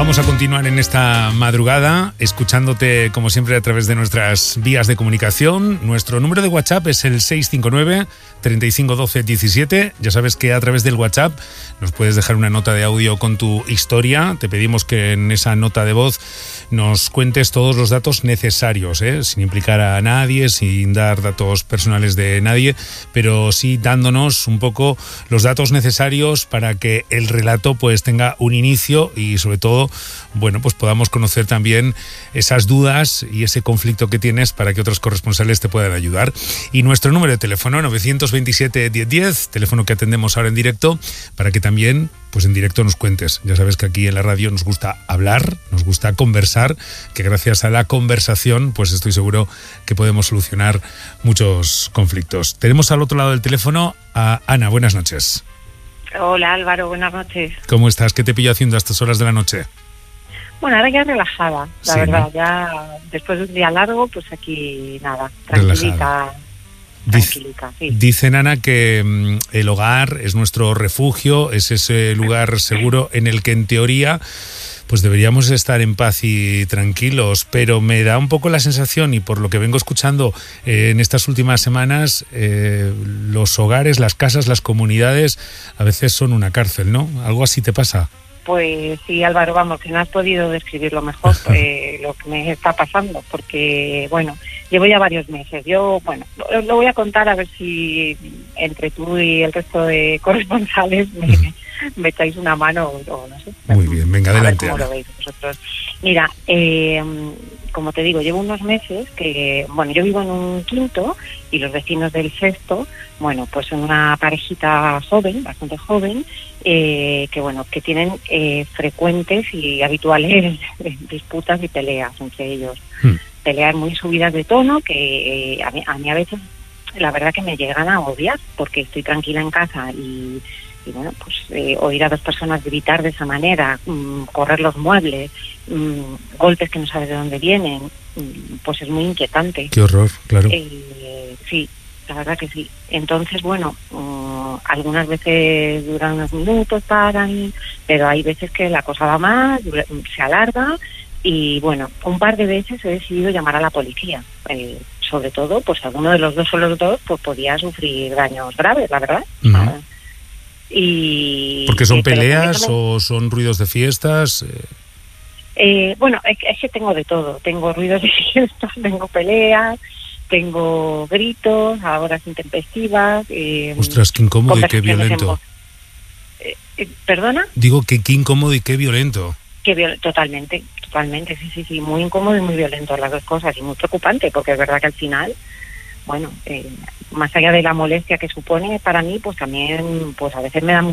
Vamos a continuar en esta madrugada escuchándote como siempre a través de nuestras vías de comunicación. Nuestro número de WhatsApp es el 659 35 12 17. Ya sabes que a través del WhatsApp nos puedes dejar una nota de audio con tu historia. Te pedimos que en esa nota de voz nos cuentes todos los datos necesarios, sin implicar a nadie, sin dar datos personales de nadie, pero sí dándonos un poco los datos necesarios para que el relato pues tenga un inicio y sobre todo, bueno, pues podamos conocer también esas dudas y ese conflicto que tienes para que otros corresponsales te puedan ayudar. Y nuestro número de teléfono 927 1010, teléfono que atendemos ahora en directo, para que también pues en directo nos cuentes. Ya sabes que aquí en la radio nos gusta hablar, nos gusta conversar, que gracias a la conversación pues estoy seguro que podemos solucionar muchos conflictos. Tenemos al otro lado del teléfono a Ana. Buenas noches. Hola Álvaro, buenas noches. ¿Cómo estás? ¿Qué te pillo haciendo a estas horas de la noche? Bueno, ahora ya relajada, la verdad, ¿no? Ya después de un día largo, pues aquí nada, tranquilita. Tranquilita, sí. Dicen, Ana, que el hogar es nuestro refugio, es ese lugar seguro en el que en teoría pues deberíamos estar en paz y tranquilos, pero me da un poco la sensación, y por lo que vengo escuchando en estas últimas semanas, los hogares, las casas, las comunidades a veces son una cárcel, ¿no? ¿Algo así te pasa? Pues sí, Álvaro, vamos, que no has podido describirlo mejor lo que me está pasando, porque, bueno, llevo ya varios meses. Yo, bueno, lo voy a contar a ver si entre tú y el resto de corresponsales me echáis una mano o no sé. Muy bien, venga, adelante. ¿Cómo lo veis vosotros? Mira, como te digo, llevo unos meses que, bueno, yo vivo en un quinto y los vecinos del sexto, bueno, pues son una parejita joven, bastante joven, que bueno, que tienen frecuentes y habituales disputas y peleas entre ellos. Peleas muy subidas de tono que a mí a veces la verdad que me llegan a odiar porque estoy tranquila en casa y bueno, pues oír a dos personas gritar de esa manera, correr los muebles, golpes que no sabes de dónde vienen, pues es muy inquietante. Qué horror, claro. Sí, la verdad que sí. Entonces, bueno, algunas veces duran unos minutos, paran, pero hay veces que la cosa va más, se alarga y, bueno, un par de veces he decidido llamar a la policía. Sobre todo, pues alguno de los dos o los dos pues podía sufrir daños graves, la verdad. Uh-huh. ¿Porque son peleas o son ruidos de fiestas? Bueno, es que tengo de todo. Tengo ruidos de fiestas, tengo peleas, tengo gritos, a horas intempestivas. Ostras, qué incómodo y qué violento. ¿Perdona? Digo que qué incómodo y qué violento. Totalmente, sí, muy incómodo y muy violento las dos cosas, y muy preocupante, porque es verdad que al final, bueno, más allá de la molestia que supone para mí, pues también, pues a veces me da,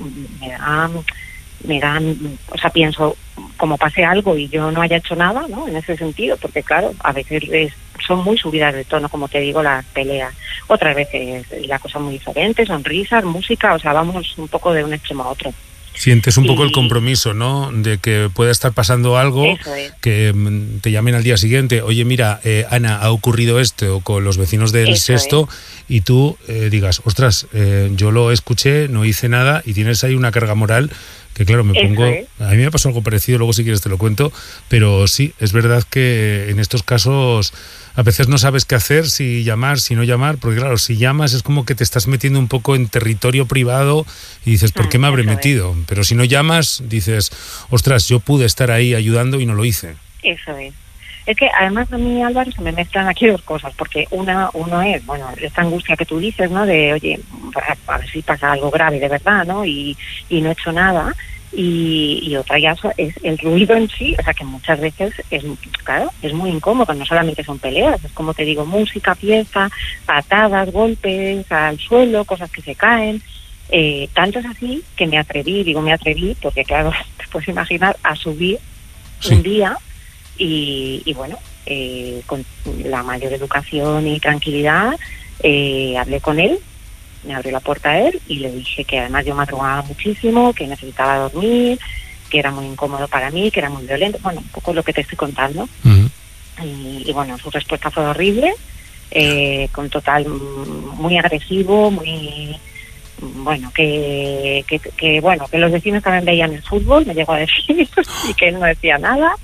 o sea, pienso, como pase algo y yo no haya hecho nada, ¿no? En ese sentido, porque claro, a veces son muy subidas de tono, como te digo, las peleas. Otras veces la cosa muy diferente, sonrisas, música, o sea, vamos un poco de un extremo a otro. Sientes un poco el compromiso, ¿no? De que pueda estar pasando algo, que te llamen al día siguiente. Oye, mira, Ana, ha ocurrido esto con los vecinos del sexto, y tú digas, ostras, yo lo escuché, no hice nada, y tienes ahí una carga moral que, claro, me pongo... A mí me pasó algo parecido, luego si quieres te lo cuento, pero sí, es verdad que en estos casos a veces no sabes qué hacer, si llamar, si no llamar, porque claro, si llamas es como que te estás metiendo un poco en territorio privado y dices, ¿por qué me habré metido? Pero si no llamas, dices, ostras, yo pude estar ahí ayudando y no lo hice. Eso es. Es que además a mí, Álvaro, se me mezclan aquí dos cosas, porque uno es, bueno, esta angustia que tú dices, ¿no? De, oye, a ver si pasa algo grave de verdad, ¿no? Y no he hecho nada. Y otra ya es el ruido en sí, o sea que muchas veces es muy incómodo, no solamente son peleas, es como te digo, música, fiesta, patadas, golpes al suelo, cosas que se caen, tanto es así que me atreví porque claro, te puedes imaginar, a subir un día y bueno, con la mayor educación y tranquilidad, hablé con él. Me abrió la puerta a él y le dije que además yo madrugaba muchísimo, que necesitaba dormir, que era muy incómodo para mí, que era muy violento, bueno, un poco lo que te estoy contando. Uh-huh. Y bueno, su respuesta fue horrible, con total, muy agresivo, muy bueno, que bueno, que los vecinos también veían el fútbol, me llegó a decir, y que él no decía nada.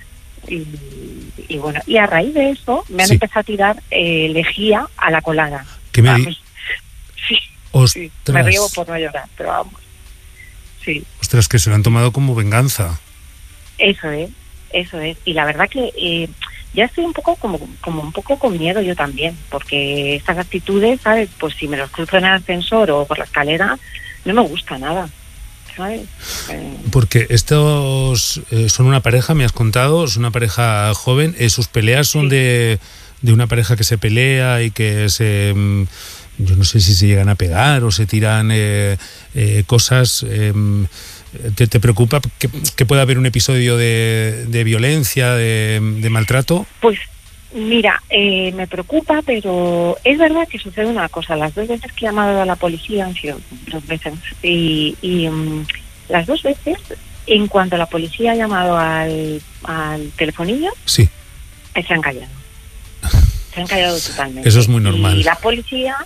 Y bueno, y a raíz de eso me han empezado a tirar lejía a la colada. ¿Qué me dices? Sí, sí, me río por no llorar, pero vamos. Sí. Ostras, que se lo han tomado como venganza. Eso es. Y la verdad que ya estoy un poco como un poco con miedo yo también, porque estas actitudes, ¿sabes? Pues si me los cruzo en el ascensor o por la escalera, no me gusta nada, ¿sabes? Porque estos son una pareja, me has contado, es una pareja joven, sus peleas son de una pareja que se pelea y que yo no sé si se llegan a pegar o se tiran cosas. ¿Te preocupa que pueda haber un episodio de violencia, de maltrato? Pues mira, me preocupa, pero es verdad que sucede una cosa. Las 2 veces que he llamado a la policía han sido 2 veces. Y las 2 veces, en cuanto la policía ha llamado al telefonillo, sí, se han callado. Se han callado totalmente. Eso es muy normal. Y la policía...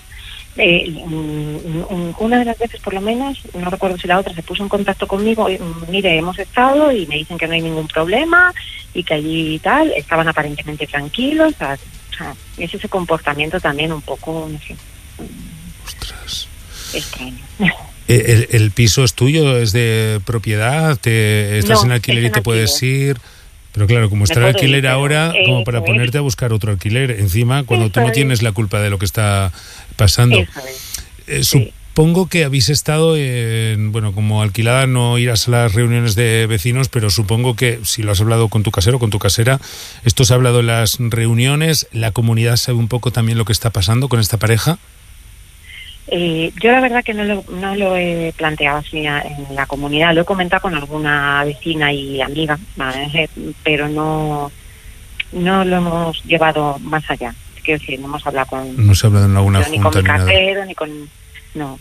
una de las veces por lo menos, no recuerdo si la otra, se puso en contacto conmigo. Mire, hemos estado y me dicen que no hay ningún problema y que allí y tal estaban aparentemente tranquilos. O sea, es ese comportamiento también un poco, no sé, ostras, extraño. ¿El piso es tuyo? ¿Es de propiedad? ¿Estás en alquiler y te puedes ir? Pero claro, como está el alquiler ahora, como para ponerte a buscar otro alquiler encima, cuando tú no tienes la culpa de lo que está pasando. Supongo que habéis estado como alquilada, no irás a las reuniones de vecinos, pero supongo que si lo has hablado con tu casero o con tu casera, esto se ha hablado en las reuniones, la comunidad sabe un poco también lo que está pasando con esta pareja. Yo la verdad que no lo he planteado así en la comunidad, lo he comentado con alguna vecina y amiga, ¿vale? Pero no lo hemos llevado más allá. Quiero decir, no hemos hablado con... No se ha hablado en alguna junta ni con mi nada. casero, ni con... No.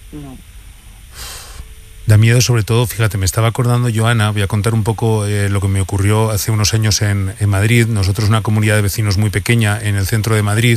Da miedo, sobre todo, fíjate, me estaba acordando, Joana, voy a contar un poco lo que me ocurrió hace unos años en Madrid. Nosotros, una comunidad de vecinos muy pequeña en el centro de Madrid,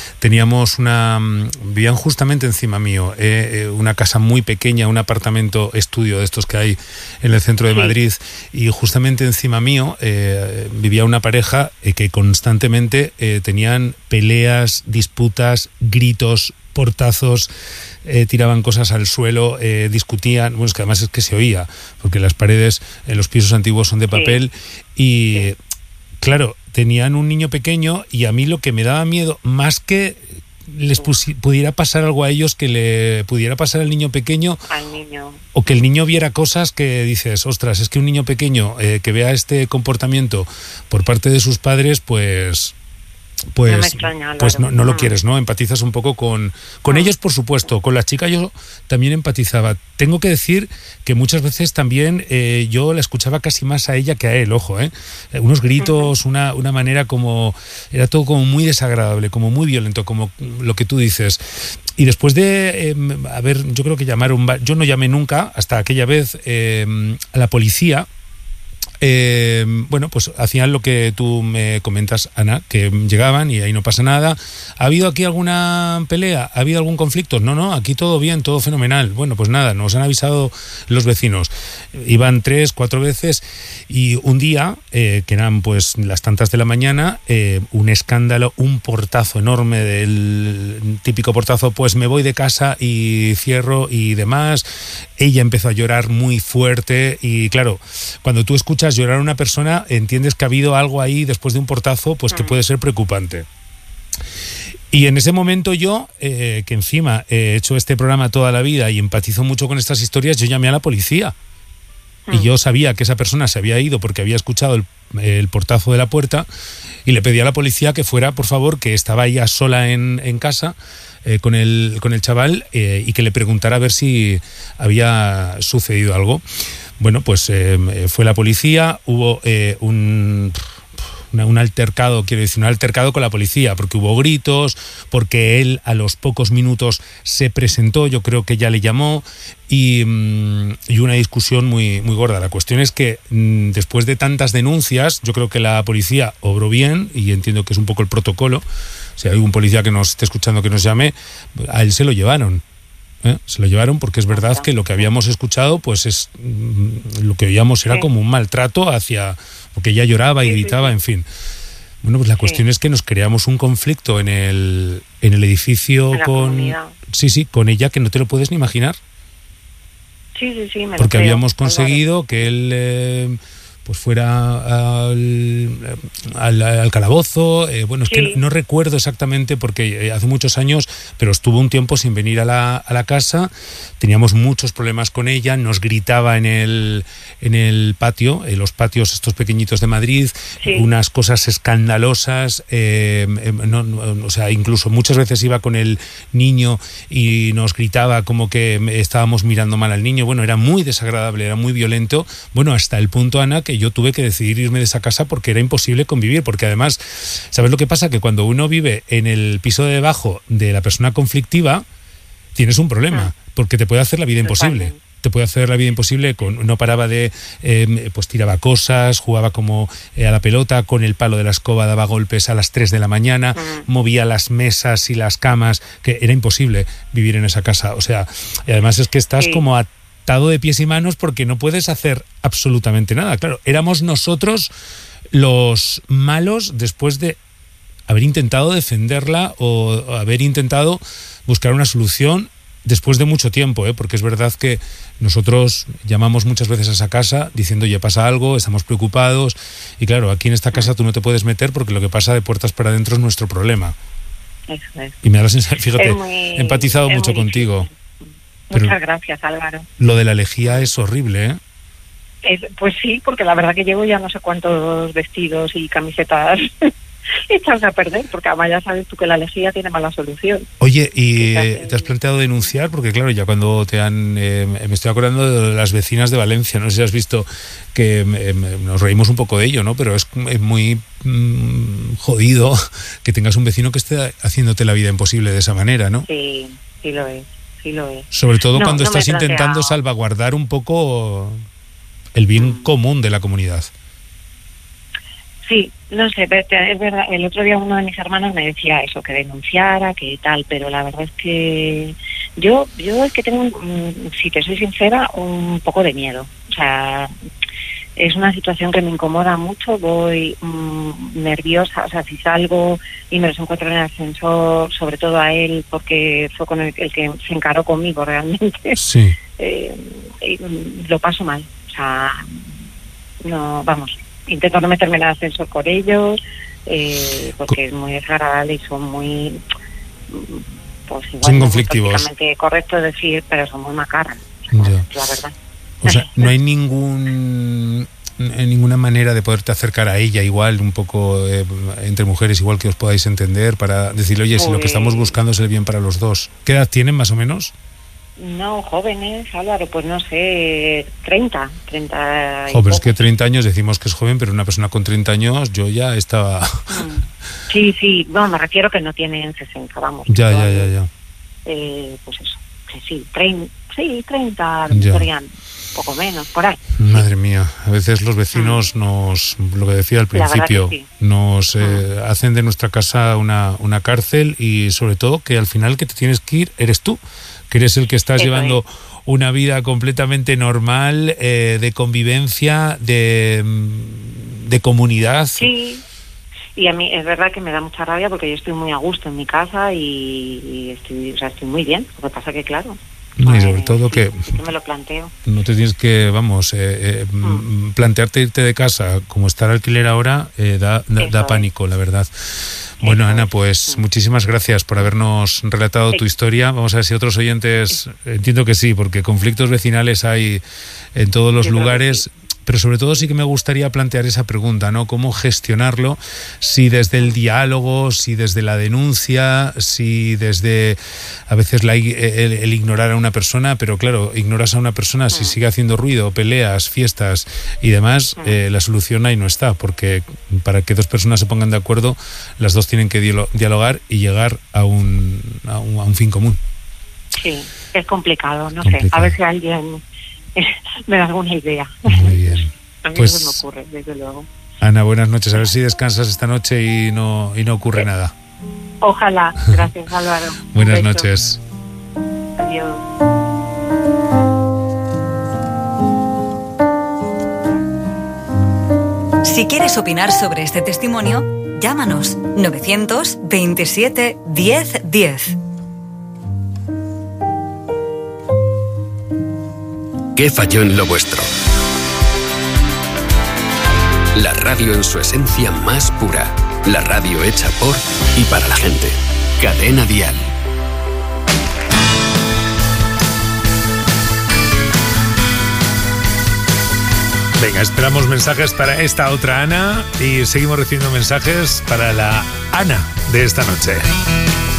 vivían justamente encima mío, una casa muy pequeña, un apartamento estudio de estos que hay en el centro de Madrid, y justamente encima mío vivía una pareja que constantemente tenían peleas, disputas, gritos, portazos, tiraban cosas al suelo, discutían. Bueno, es que además es que se oía, porque las paredes en los pisos antiguos son de papel, y claro, tenían un niño pequeño, y a mí lo que me daba miedo, más que les pudiera pasar algo a ellos, que le pudiera pasar al niño pequeño, o que el niño viera cosas que dices, ostras, es que un niño pequeño que vea este comportamiento por parte de sus padres, pues no me extraña, no lo quieres, ¿no? Empatizas un poco con ellos, por supuesto. Con la chica yo también empatizaba. Tengo que decir que muchas veces también yo la escuchaba casi más a ella que a él, ojo, unos gritos, una manera como... Era todo como muy desagradable, como muy violento, como lo que tú dices. Y después de yo creo que llamaron... Yo no llamé nunca, hasta aquella vez, a la policía. Pues hacían lo que tú me comentas, Ana, que llegaban y ahí no pasa nada. ¿Ha habido aquí alguna pelea? ¿Ha habido algún conflicto? No, aquí todo bien, todo fenomenal. Bueno, pues nada, nos han avisado los vecinos. Iban 3, 4 veces, y un día, que eran pues las tantas de la mañana, un escándalo, un portazo enorme, del típico portazo, pues me voy de casa y cierro y demás. Ella empezó a llorar muy fuerte, y claro, cuando tú escuchas llorar a una persona, entiendes que ha habido algo ahí después de un portazo, pues que puede ser preocupante. Y en ese momento yo, que encima he hecho este programa toda la vida y empatizo mucho con estas historias, yo llamé a la policía. Y yo sabía que esa persona se había ido porque había escuchado el portazo de la puerta, y le pedí a la policía que fuera, por favor, que estaba ella sola en casa con el chaval, y que le preguntara a ver si había sucedido algo. Bueno, pues fue la policía, hubo un altercado, quiero decir, un altercado con la policía, porque hubo gritos, porque él a los pocos minutos se presentó, yo creo que ya le llamó, y una discusión muy, muy gorda. La cuestión es que después de tantas denuncias, yo creo que la policía obró bien, y entiendo que es un poco el protocolo. Si hay un policía que nos esté escuchando que nos llame, a él se lo llevaron. Se lo llevaron porque es verdad que lo que habíamos escuchado, pues es lo que oíamos era como un maltrato hacia, porque ella lloraba y gritaba, en fin. Bueno, pues la cuestión es que nos creamos un conflicto en el edificio con ella que no te lo puedes ni imaginar. Sí, me porque lo habíamos conseguido que él pues fuera al calabozo. Bueno, es que no recuerdo exactamente porque hace muchos años, pero estuvo un tiempo sin venir a la casa. Teníamos muchos problemas con ella, nos gritaba en el patio, en los patios estos pequeñitos de Madrid, unas cosas escandalosas. O sea, incluso muchas veces iba con el niño y nos gritaba como que estábamos mirando mal al niño. Bueno, era muy desagradable, era muy violento. Bueno, hasta el punto, Ana, que yo tuve que decidir irme de esa casa porque era imposible convivir, porque además, ¿sabes lo que pasa? Que cuando uno vive en el piso de debajo de la persona conflictiva, tienes un problema, porque te puede hacer la vida imposible. Te puede hacer la vida imposible. No paraba de, pues tiraba cosas, jugaba como a la pelota, con el palo de la escoba daba golpes a las 3 de la mañana, movía las mesas y las camas, que era imposible vivir en esa casa. O sea, y además es que estás como atado de pies y manos porque no puedes hacer absolutamente nada. Claro, éramos nosotros los malos después de haber intentado defenderla o haber intentado buscar una solución después de mucho tiempo, porque es verdad que nosotros llamamos muchas veces a esa casa diciendo, oye, pasa algo, estamos preocupados, y claro, aquí en esta casa tú no te puedes meter porque lo que pasa de puertas para adentro es nuestro problema. Eso es. Y me da la sensación, fíjate, he empatizado mucho contigo. Muchas gracias, Álvaro. Lo de la lejía es horrible, pues sí, porque la verdad que llevo ya no sé cuántos vestidos y camisetas echas a perder, porque además ya sabes tú que la lejía tiene mala solución. Oye, ¿y te has planteado denunciar? Porque claro, ya cuando te han... me estoy acordando de las vecinas de Valencia, no sé si has visto que nos reímos un poco de ello, ¿no? Pero es muy jodido que tengas un vecino que esté haciéndote la vida imposible de esa manera, ¿no? Sí lo es. Sobre todo cuando estás intentando salvaguardar un poco el bien común de la comunidad. Sí, no sé, es verdad, el otro día uno de mis hermanos me decía eso, que denunciara, que tal, pero la verdad es que yo es que tengo, si te soy sincera, un poco de miedo. O sea, es una situación que me incomoda mucho, voy nerviosa, o sea, si salgo y me los encuentro en el ascensor, sobre todo a él, porque fue con el que se encaró conmigo realmente, lo paso mal, o sea, no, vamos, intento no meterme en el ascensor con ellos, porque es muy desagradable y son muy, pues igual, son conflictivos. Políticamente correcto decir, pero son muy macarras, la verdad. O sea, no hay ninguna manera de poderte acercar a ella igual, un poco entre mujeres, igual que os podáis entender, para decirle, oye, si lo que estamos buscando es el bien para los dos. ¿Qué edad tienen más o menos? No, jóvenes, Álvaro, pues no sé, 30. Pero es que 30 años decimos que es joven, pero una persona con 30 años yo ya estaba... Sí, no, me refiero que no tienen 60, vamos. Ya. Pues eso, que sí, 30, serían poco menos, por ahí. Madre mía, a veces los vecinos nos, lo que decía al principio, nos hacen de nuestra casa una cárcel, y sobre todo que al final que te tienes que ir eres tú, que eres el que estás llevando una vida completamente normal, de convivencia, de comunidad. Sí. Y a mí es verdad que me da mucha rabia porque yo estoy muy a gusto en mi casa y estoy muy bien. Lo que pasa que, claro... No, y sobre todo que me lo planteo. No te tienes que, plantearte irte de casa, como está el alquiler ahora, da pánico, la verdad. Bueno, Ana, pues muchísimas gracias por habernos relatado tu historia. Vamos a ver si otros oyentes, entiendo que sí, porque conflictos vecinales hay en todos los lugares. Pero sobre todo sí que me gustaría plantear esa pregunta, ¿no? ¿Cómo gestionarlo? Si desde el diálogo, si desde la denuncia, si desde a veces el ignorar a una persona, pero claro, ignoras a una persona si sigue haciendo ruido, peleas, fiestas y demás, la solución ahí no está, porque para que dos personas se pongan de acuerdo, las dos tienen que dialogar y llegar a un fin común. Sí, es complicado, no sé, a ver si alguien... me da alguna idea. Muy bien. A mí pues, eso me ocurre, desde luego. Ana, buenas noches. A ver si descansas esta noche y no ocurre nada. Ojalá. Gracias, Álvaro. Buenas noches. Adiós. Si quieres opinar sobre este testimonio, llámanos 927 10 10. ¿Qué falló en lo vuestro? La radio en su esencia más pura. La radio hecha por y para la gente. Cadena Dial. Venga, esperamos mensajes para esta otra Ana y seguimos recibiendo mensajes para la Ana de esta noche.